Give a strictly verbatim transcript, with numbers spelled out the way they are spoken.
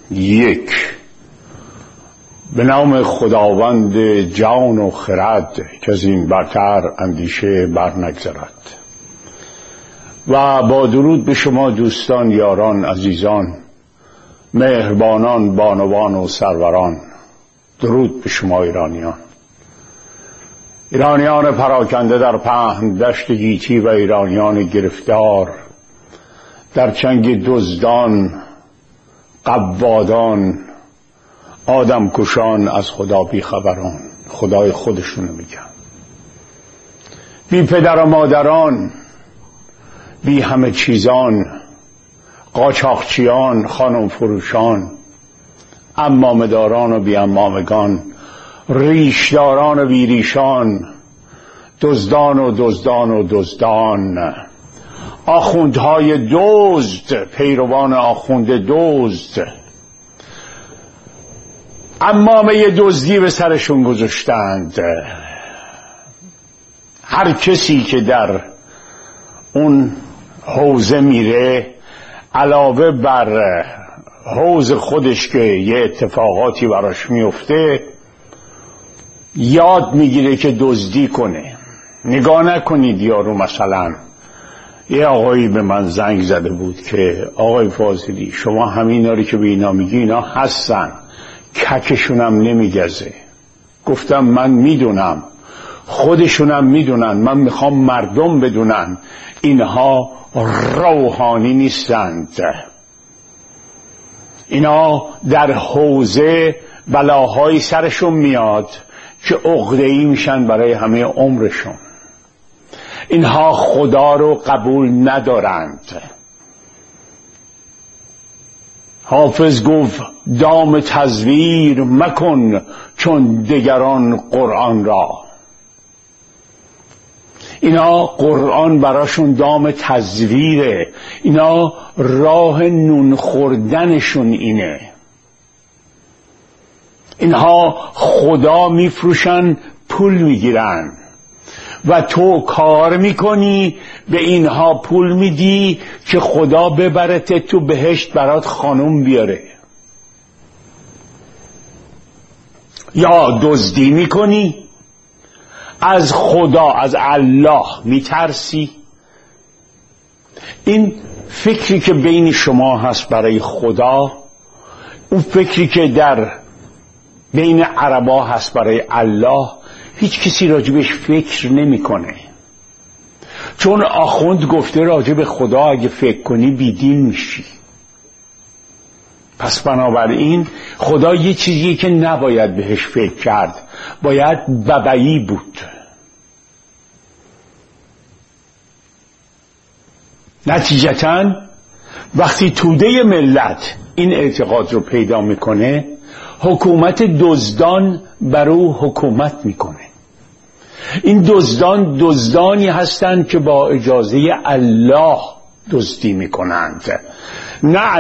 یک. به نام خداوند جان و خرد که از این برتر اندیشه بر نگذرد. و با درود به شما دوستان، یاران، عزیزان، مهربانان، بانوان و سروران. درود به شما ایرانیان، ایرانیان پراکنده در پهن دشت گیتی و ایرانیان گرفتار در چنگ دزدان، قوادان، آدم کشان، از خدا بی خبران. خدای خودشونو میگن، بی پدر و مادران، بی همه چیزان، قاچاقچیان، خانم فروشان، عمامه‌داران و بی عمامگان، ریشداران و بی ریشان، دزدان و دزدان و دزدان، آخوندهای دزد، پیروان آخوند دزد، عمامه دزدی به سرشون گذاشتند. هر کسی که در اون حوزه میره، علاوه بر حوز خودش که یه اتفاقاتی براش میفته، یاد میگیره که دزدی کنه. نگاه نکنید یارو مثلا یه آقایی به من زنگ زده بود که آقای فاضلی، شما همین هایی که به اینا میگی اینا هستن، ککشونم نمیگزه. گفتم من میدونم، خودشونم میدونن، من میخوام مردم بدونن اینها روحانی نیستند. اینا در حوزه بلاهای سرشون میاد که عقده‌ای میشن برای همه عمرشون. اینها خدا رو قبول ندارند. حافظ گفت دام تزویر مکن چون دگران قرآن را. اینا قرآن براشون دام تزویره، اینا راه نون خوردنشون اینه. اینها خدا میفروشن، پول میگیرن و تو کار میکنی، به اینها پول میدی که خدا ببرت تو بهشت برات خانم بیاره. یا دزدی میکنی، از خدا، از الله میترسی. این فکری که بین شما هست برای خدا، اون فکری که در بین عربا هست برای الله، هیچ کسی راجبش فکر نمیکنه. چون آخوند گفته راجب خدا اگه فکر کنی بیدین میشی. پس بنابراین خدا یه چیزیه که نباید بهش فکر کرد، باید ببعی بود. نتیجتاً وقتی توده ملت این اعتقاد رو پیدا میکنه، حکومت دزدان بر او حکومت میکنه. این دزدان دزدانی هستند که با اجازه الله دزدی میکنند، نه